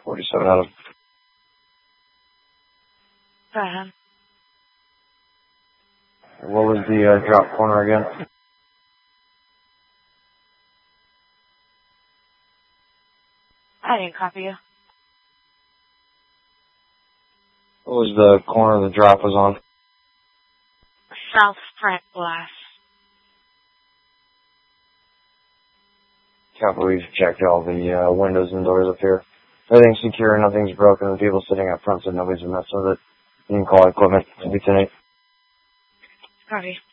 47 out of. Go ahead. What was the drop corner again? I didn't copy you. What was the corner the drop was on? South front glass. Copy, we've checked all the windows and doors up here. Everything's secure, nothing's broken. The people sitting up front said nobody's been messing with it. You can call equipment to be tonight. Copy.